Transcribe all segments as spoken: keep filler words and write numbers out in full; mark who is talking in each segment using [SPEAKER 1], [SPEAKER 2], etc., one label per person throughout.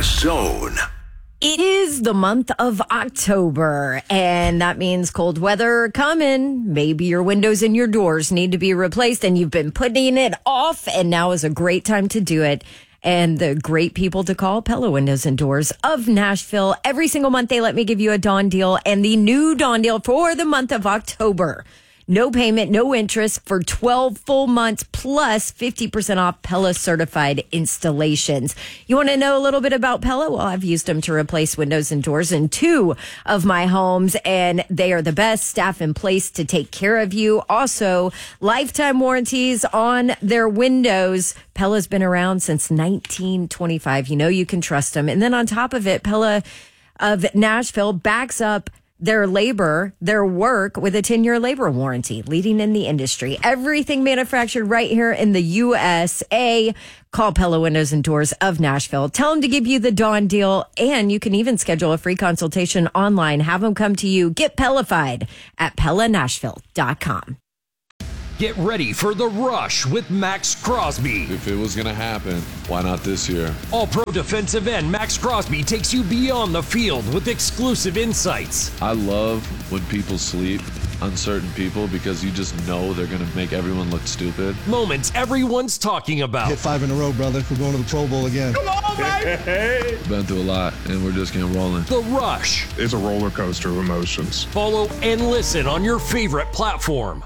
[SPEAKER 1] Zone.
[SPEAKER 2] It is the month of October, and that means cold weather coming. Maybe your windows and your doors need to be replaced, and you've been putting it off, and now is a great time to do it. And the great people to call, Pella Windows and Doors of Nashville. Every single month, they let me give you a Dawn deal, and the new Dawn deal for the month of October. No payment, no interest for twelve full months plus fifty percent off Pella certified installations. You want to know a little bit about Pella? Well, I've used them to replace windows and doors in two of my homes, and they are the best staff in place to take care of you. Also, lifetime warranties on their windows. Pella's been around since nineteen twenty-five. You know you can trust them. And then on top of it, Pella of Nashville backs up their labor, their work with a ten-year labor warranty, leading in the industry. Everything manufactured right here in the U S A. Call Pella Windows and Doors of Nashville. Tell them to give you the Dawn deal, and you can even schedule a free consultation online. Have them come to you. Get Pellified at Pella Nashville dot com.
[SPEAKER 3] Get ready for The Rush with Max Crosby.
[SPEAKER 4] If it was going to happen, why not this year?
[SPEAKER 3] All-pro defensive end Max Crosby takes you beyond the field with exclusive insights.
[SPEAKER 4] I love when people sleep on certain people because you just know they're going to make everyone look stupid.
[SPEAKER 3] Moments everyone's talking about.
[SPEAKER 5] Hit five in a row, brother. We're going to the Pro Bowl again.
[SPEAKER 6] Come on, baby!
[SPEAKER 4] Hey. Been through a lot, and we're just getting rolling.
[SPEAKER 3] The Rush.
[SPEAKER 6] It's a roller coaster of emotions.
[SPEAKER 3] Follow and listen on your favorite platform.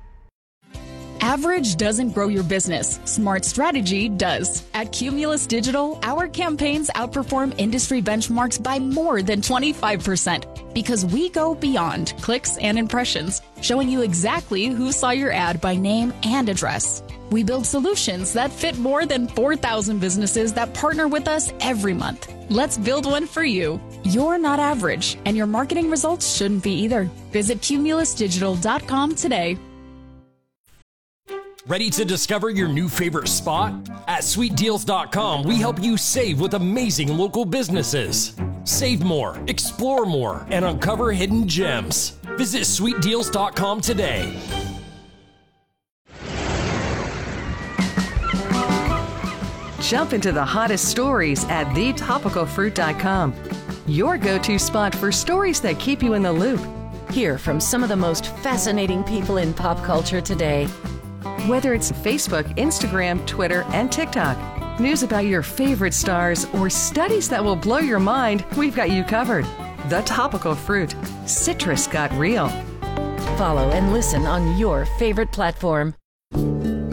[SPEAKER 7] Average doesn't grow your business. Smart strategy does. At Cumulus Digital, our campaigns outperform industry benchmarks by more than twenty-five percent because we go beyond clicks and impressions, showing you exactly who saw your ad by name and address. We build solutions that fit more than four thousand businesses that partner with us every month. Let's build one for you. You're not average, and your marketing results shouldn't be either. Visit cumulus digital dot com today.
[SPEAKER 3] Ready to discover your new favorite spot? At sweet deals dot com, we help you save with amazing local businesses. Save more, explore more, and uncover hidden gems. Visit sweet deals dot com today.
[SPEAKER 8] Jump into the hottest stories at the topical fruit dot com. Your go-to spot for stories that keep you in the loop.
[SPEAKER 9] Hear from some of the most fascinating people in pop culture today.
[SPEAKER 8] Whether it's Facebook, Instagram, Twitter, and TikTok, news about your favorite stars, or studies that will blow your mind, we've got you covered. The Topical Fruit. Citrus got real.
[SPEAKER 9] Follow and listen on your favorite platform.